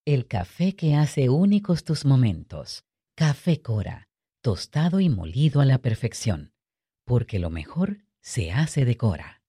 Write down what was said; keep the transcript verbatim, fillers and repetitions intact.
El café que hace únicos tus momentos. Café Cora, tostado y molido a la perfección. Porque lo mejor se hace de Cora.